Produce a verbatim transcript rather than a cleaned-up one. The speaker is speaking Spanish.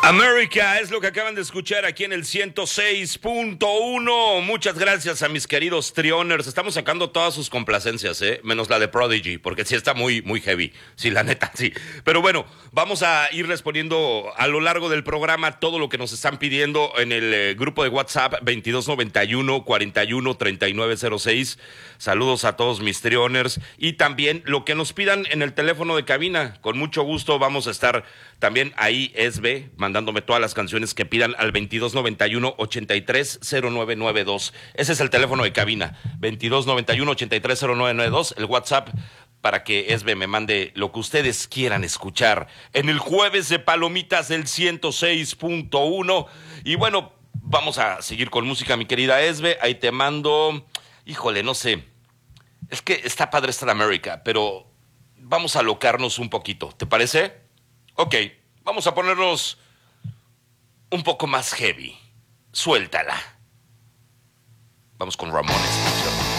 América es lo que acaban de escuchar aquí en el ciento seis punto uno. Muchas gracias a mis queridos Trioners. Estamos sacando todas sus complacencias, ¿eh? Menos la de Prodigy, porque sí está muy, muy heavy. Sí, la neta, sí. Pero bueno, vamos a ir respondiendo a lo largo del programa todo lo que nos están pidiendo en el eh, grupo de WhatsApp veintidós noventa y uno, cuarenta y uno, treinta y nueve cero seis. Saludos a todos mis Trioners. Y también lo que nos pidan en el teléfono de cabina. Con mucho gusto vamos a estar también ahí, S B, mandándome todas las canciones que pidan al veintidós noventa y uno, ochenta y tres cero nueve noventa y dos. Ese es el teléfono de cabina, veintidós noventa y uno, ochenta y tres cero nueve noventa y dos, el WhatsApp para que S B me mande lo que ustedes quieran escuchar en el jueves de Palomitas del ciento seis punto uno. Y bueno, vamos a seguir con música, mi querida S B. Ahí te mando, híjole, no sé, es que está padre Star America, pero vamos a alocarnos un poquito, ¿te parece? Ok, vamos a ponernos un poco más heavy. Suéltala. Vamos con Ramones.